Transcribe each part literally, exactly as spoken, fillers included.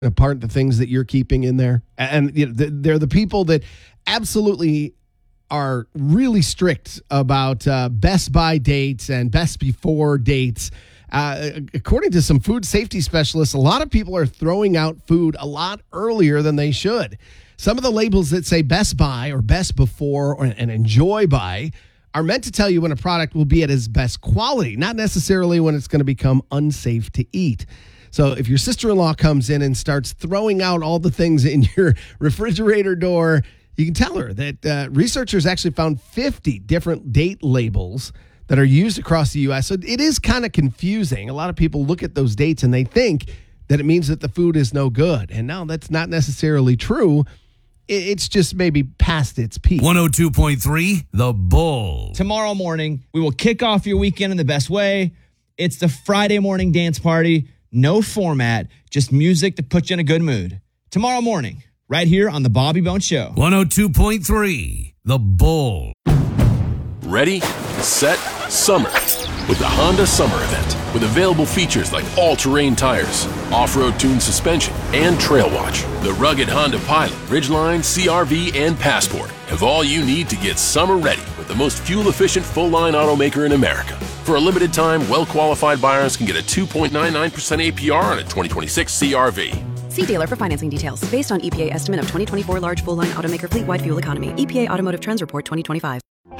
apart the things that you're keeping in there. And you know, they're the people that absolutely are really strict about uh, best by dates and best before dates. Uh, according to some food safety specialists, a lot of people are throwing out food a lot earlier than they should. Some of the labels that say best by or best before or and enjoy by are meant to tell you when a product will be at its best quality, not necessarily when it's going to become unsafe to eat. So if your sister-in-law comes in and starts throwing out all the things in your refrigerator door, you can tell her that uh, researchers actually found fifty different date labels that are used across the U S. So it is kind of confusing. A lot of people look at those dates and they think that it means that the food is no good. And no, that's not necessarily true. It's just maybe past its peak. one oh two point three The Bull. Tomorrow morning, we will kick off your weekend in the best way. It's the Friday morning dance party. No format, just music to put you in a good mood. Tomorrow morning, right here on The Bobby Bones Show. one oh two point three The Bull. Ready, set, summer. With the Honda Summer Event. With available features like all-terrain tires, off-road tuned suspension, and Trail Watch. The rugged Honda Pilot, Ridgeline, C R V, and Passport have all you need to get summer ready with the most fuel-efficient full-line automaker in America. For a limited time, well-qualified buyers can get a two point nine nine percent A P R on a twenty twenty-six C R V. See dealer for financing details. Based on E P A estimate of twenty twenty-four large full-line automaker fleet-wide fuel economy. E P A Automotive Trends Report twenty twenty-five.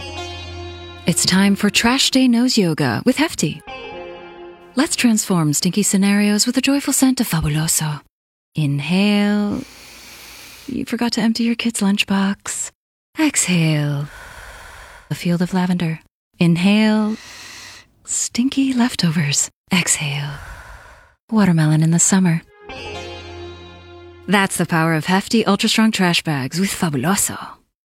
It's time for Trash Day Nose Yoga with Hefty. Let's transform stinky scenarios with a joyful scent of Fabuloso. Inhale. You forgot to empty your kid's lunchbox. Exhale. A field of lavender. Inhale. Stinky leftovers. Exhale. Watermelon in the summer. That's the power of Hefty Ultra Strong Trash Bags with Fabuloso.